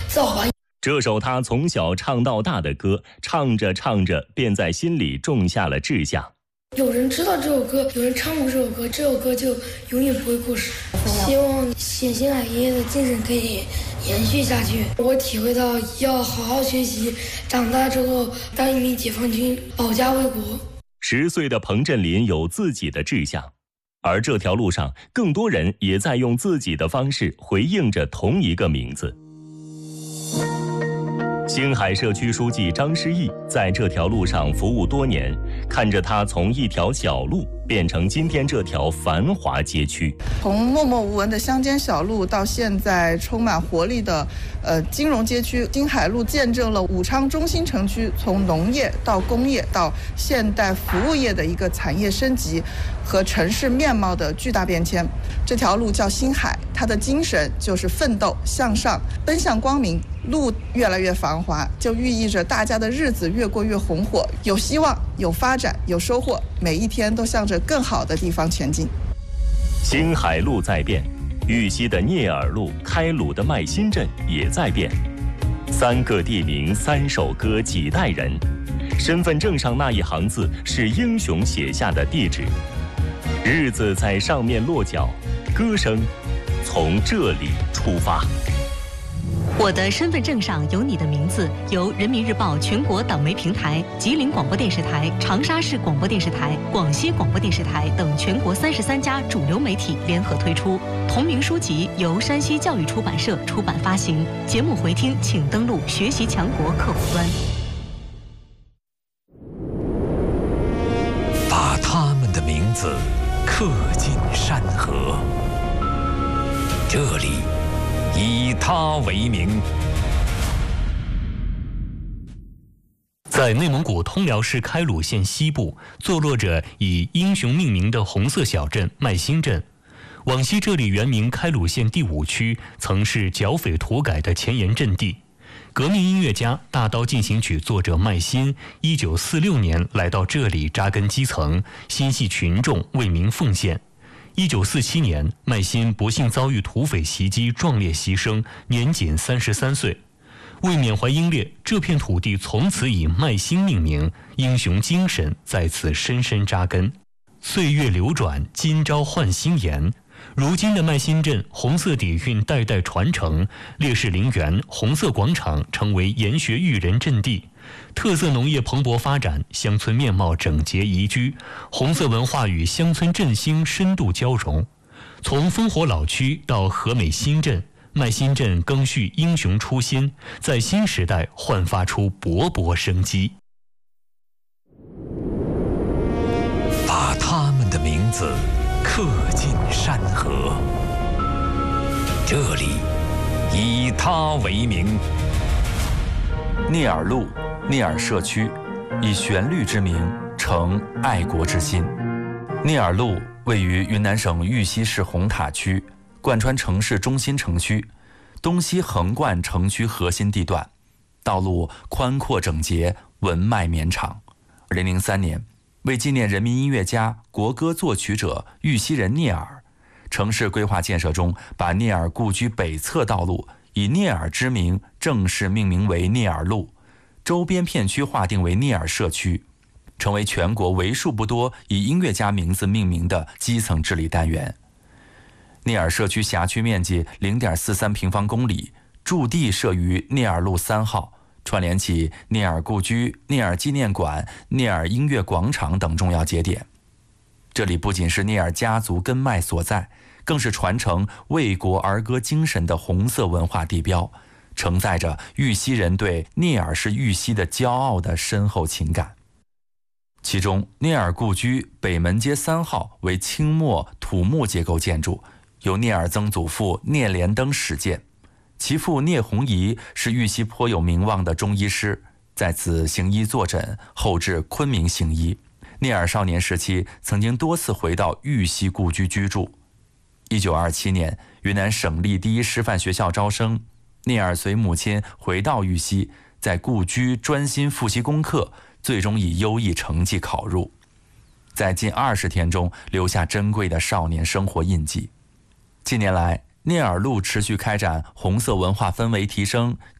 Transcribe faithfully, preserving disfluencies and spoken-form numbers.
造反。 这首他从小唱到大的歌，唱着唱着便在心里种下了志向。 有人知道这首歌，有人唱过这首歌，这首歌就永远不会过时。希望冼星海爷爷的精神可以延续下去。我体会到要好好学习，长大之后当一名解放军，保家卫国。 十岁的彭振林有自己的志向，而这条路上，更多人也在用自己的方式回应着同一个名字。星海社区书记张诗毅在这条路上服务多年，看着它从一条小路变成今天这条繁华街区。 从默默无闻的乡间小路到现在充满活力的呃金融街区，星海路见证了武昌中心城区从农业到工业到现代服务业的一个产业升级和城市面貌的巨大变迁。这条路叫星海，它的精神就是奋斗向上，奔向光明。路越来越繁华，就寓意着大家的日子越过越红火，有希望，有发展，有收获，每一天都向着更好的地方前进。 星海路在变，玉溪的聂耳路、开鲁的麦新镇也在变。三个地名，三首歌，几代人。身份证上那一行字是英雄写下的地址，日子在上面落脚，歌声从这里出发。 我的身份证上有你的名字，由人民日报全国党媒平台、吉林广播电视台、长沙市广播电视台、广西广播电视台等全国三十三家主流媒体联合推出。同名书籍由山西教育出版社出版发行。节目回听请登录学习强国客户端。 把他们的名字刻进山河，这里以他为名。 在内蒙古通辽市开鲁县西部，坐落着以英雄命名的红色小镇麦新镇。往昔这里原名开鲁县第五区，曾是剿匪土改的前沿阵地。革命音乐家、大刀进行曲作者麦新，一九四六年来到这里扎根基层，心系群众，为民奉献。一九四七年，麦新不幸遭遇土匪袭击，壮烈牺牲，年仅三十三岁。为缅怀英烈，这片土地从此以麦新命名，英雄精神在此深深扎根。岁月流转，今朝换新颜。如今的麦新镇，红色底蕴代代传承，烈士陵园、红色广场成为研学育人阵地。特色农业蓬勃发展，乡村面貌整洁宜居，红色文化与乡村振兴深度交融。从烽火老区到和美新镇，麦新镇更续英雄初心，在新时代焕发出勃勃生机。 把他们的名字刻进山河，这里以他为名。 聂耳路，聂耳社区，以旋律之名成爱国之心。聂耳路位于云南省玉溪市红塔区，贯穿城市中心城区，东西横贯城区核心地段，道路宽阔整洁，文脉绵长。二零零三年，为纪念人民音乐家、国歌作曲者玉溪人聂耳，城市规划建设中把聂耳故居北侧道路以聂耳之名正式命名为聂耳路，周边片区划定为聂耳社区，成为全国为数不多以音乐家名字命名的基层治理单元。聂耳社区辖区面积 零点四三平方公里，驻地设于聂耳路三号，串联起聂耳故居、聂耳纪念馆、聂耳音乐广场等重要节点。这里不仅是聂耳家族根脉所在，更是传承为国儿歌精神的红色文化地标，承载着玉溪人对聂耳是玉溪的骄傲的深厚情感。其中，聂耳故居北门街三号为清末土木结构建筑，由聂耳曾祖父聂连登始建，其父聂弘仪是玉溪颇有名望的中医师，在此行医坐诊，后至昆明行医。聂耳少年时期曾经多次回到玉溪故居居住。一九二七年，云南省立第一师范学校招生，聂耳随母亲回到玉溪，在故居专心复习功课，最终以优异成绩考入，在近二十天中留下珍贵的少年生活印记。近年来，聂耳路持续开展红色文化氛围提升、